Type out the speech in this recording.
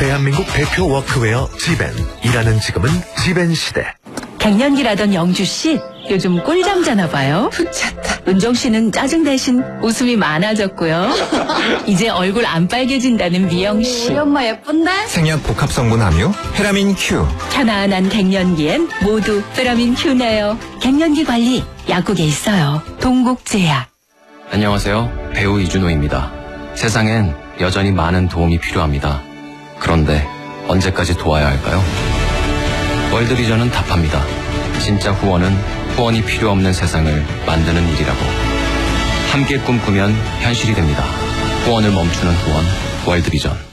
대한민국 대표 워크웨어 지벤. 일하는 지금은 지벤 시대. 갱년기라던 영주씨, 요즘 꿀잠 자나 봐요. 푹 잤다. 은정씨는 짜증 대신 웃음이 많아졌고요. 이제 얼굴 안 빨개진다는 미영씨. 우리 엄마 예쁜데? 생약 복합 성분 함유 페라민 Q. 편안한 갱년기엔 모두 페라민 Q네요. 갱년기 관리 약국에 있어요. 동국제약. 안녕하세요. 배우 이준호입니다. 세상엔 여전히 많은 도움이 필요합니다. 그런데 언제까지 도와야 할까요? 월드비전은 답합니다. 진짜 후원은 후원이 필요 없는 세상을 만드는 일이라고. 함께 꿈꾸면 현실이 됩니다. 후원을 멈추는 후원, 월드비전.